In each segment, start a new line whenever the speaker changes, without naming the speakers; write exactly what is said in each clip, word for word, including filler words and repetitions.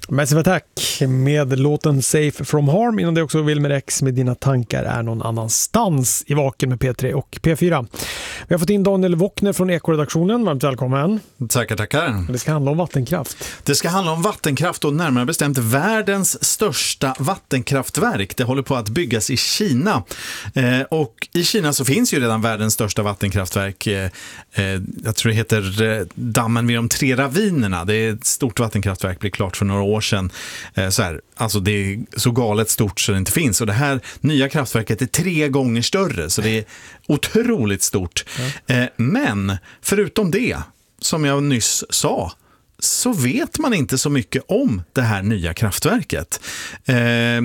Massive Attack med låten Safe from Harm. Innan det också Wilmer X med Dina tankar är någon annanstans i Vaken med P tre och P fyra. Vi har fått in Daniel Wockner från Ekoredaktionen. Varmt välkommen.
Tackar, tackar.
Det ska handla om vattenkraft.
Det ska handla om vattenkraft och närmare bestämt världens största vattenkraftverk. Det håller på att byggas i Kina. Eh, och i Kina så finns ju redan världens största vattenkraftverk. Eh, jag tror det heter eh, dammen vid de tre ravinerna. Det är ett stort vattenkraftverk, blir klart för några år sedan. Eh, så här, alltså det är så galet stort så det inte finns. Och det här nya kraftverket är tre gånger större, så det är otroligt stort. Ja. Eh, men förutom det, som jag nyss sa, så vet man inte så mycket om det här nya kraftverket. Eh,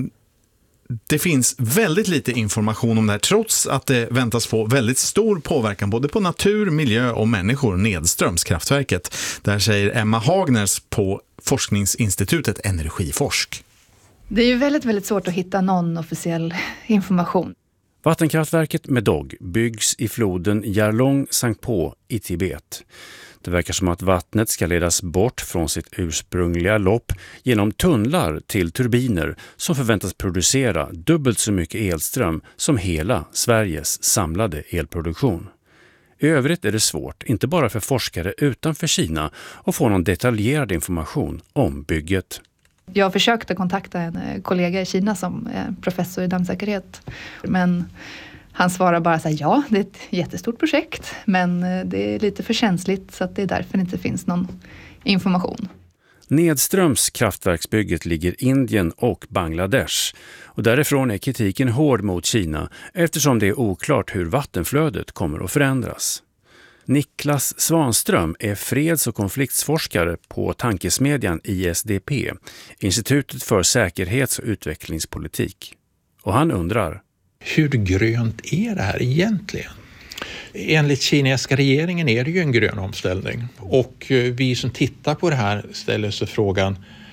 det finns väldigt lite information om det här, trots att det väntas få väldigt stor påverkan både på natur, miljö och människor nedströms kraftverket. Där säger Emma Hagners på forskningsinstitutet Energiforsk.
Det är ju väldigt, väldigt svårt att hitta någon officiell information.
Vattenkraftverket Medog byggs i floden Yarlong Sangpo i Tibet. Det verkar som att vattnet ska ledas bort från sitt ursprungliga lopp genom tunnlar till turbiner som förväntas producera dubbelt så mycket elström som hela Sveriges samlade elproduktion. I övrigt är det svårt, inte bara för forskare utanför Kina, att få någon detaljerad information om bygget.
Jag försökte kontakta en kollega i Kina som är professor i dammsäkerhet, men han svarar bara så här: ja, det är ett jättestort projekt, men det är lite för känsligt så att det är därför det inte finns någon information.
Nedströms kraftverksbygget ligger Indien och Bangladesh, och därifrån är kritiken hård mot Kina eftersom det är oklart hur vattenflödet kommer att förändras. Niklas Svanström är freds- och konfliktsforskare på tankesmedjan I S D P, Institutet för säkerhets- och utvecklingspolitik. Och han undrar:
hur grönt är det här egentligen? Enligt kinesiska regeringen är det ju en grön omställning. Och vi som tittar på det här ställer sig frågan: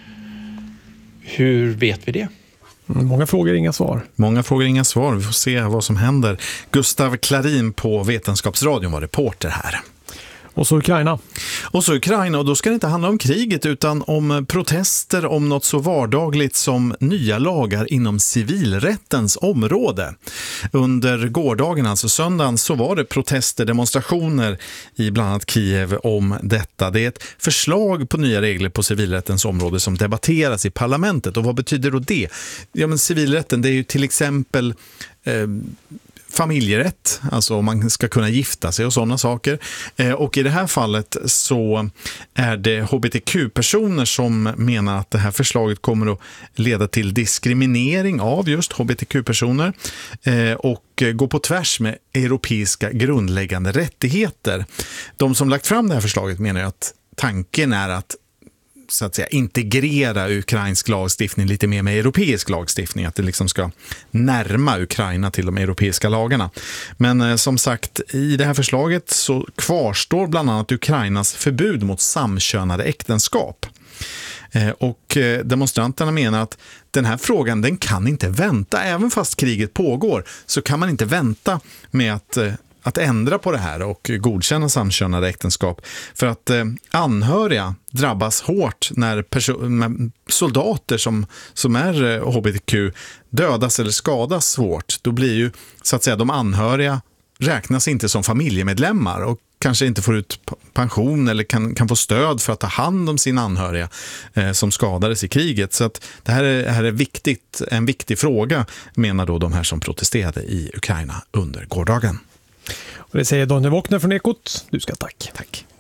hur vet vi det?
Många frågor, inga svar.
Många frågor, inga svar. Vi får se vad som händer. Gustav Klarin på Vetenskapsradion var reporter här.
Och så Ukraina.
Och så Ukraina, och då ska det inte handla om kriget utan om protester om något så vardagligt som nya lagar inom civilrättens område. Under gårdagen, alltså söndagen, så var det protester, demonstrationer i bland annat Kiev om detta. Det är ett förslag på nya regler på civilrättens område som debatteras i parlamentet. Och vad betyder då det? Ja, men civilrätten, det är ju till exempel eh, familjerätt, alltså om man ska kunna gifta sig och sådana saker. Eh, och i det här fallet så är det H B T Q-personer som menar att det här förslaget kommer att leda till diskriminering av just H B T Q-personer eh, och gå på tvärs med europeiska grundläggande rättigheter. De som lagt fram det här förslaget menar att tanken är att så att säga integrera ukrainsk lagstiftning lite mer med europeisk lagstiftning, att det liksom ska närma Ukraina till de europeiska lagarna. Men eh, som sagt, i det här förslaget så kvarstår bland annat Ukrainas förbud mot samkönade äktenskap. Eh, och eh, demonstranterna menar att den här frågan, den kan inte vänta. Även fast kriget pågår så kan man inte vänta med att eh, att ändra på det här och godkänna samkönade äktenskap, för att eh, anhöriga drabbas hårt när perso- soldater som, som är eh, H B T Q dödas eller skadas svårt. Då blir ju så att säga de anhöriga räknas inte som familjemedlemmar och kanske inte får ut pension eller kan, kan få stöd för att ta hand om sina anhöriga eh, som skadades i kriget. Så att det här är, här är viktigt, en viktig fråga, menar då de här som protesterade i Ukraina under gårdagen.
Och det säger Daniel Wockner från Ekot. Du ska tack.
Tack.